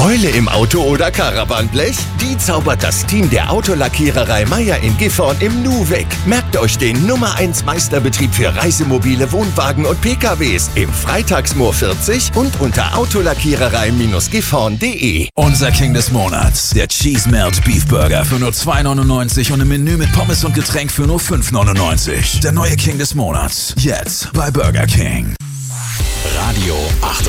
Beule im Auto oder Caravanblech? Die zaubert das Team der Autolackiererei Meier in Gifhorn im Nu weg. Merkt euch den Nummer 1 Meisterbetrieb für Reisemobile, Wohnwagen und PKWs im Freitagsmoor 40 und unter autolackiererei-gifhorn.de. Unser King des Monats, der Cheese Melt Beef Burger für nur 2,99 und im Menü mit Pommes und Getränk für nur 5,99. Der neue King des Monats, jetzt bei Burger King. Radio 8.